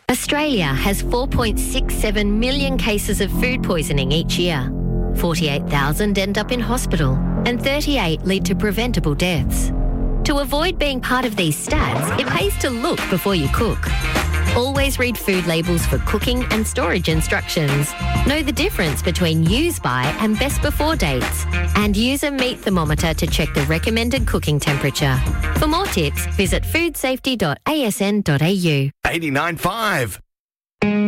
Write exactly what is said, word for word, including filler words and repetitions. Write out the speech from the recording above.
Australia has four point six seven million cases of food poisoning each year. forty-eight thousand end up in hospital and thirty-eight lead to preventable deaths. To avoid being part of these stats, it pays to look before you cook. Always read food labels for cooking and storage instructions. Know the difference between use by and best before dates. And use a meat thermometer to check the recommended cooking temperature. For more tips, visit food safety dot a s n dot a u. eighty-nine point five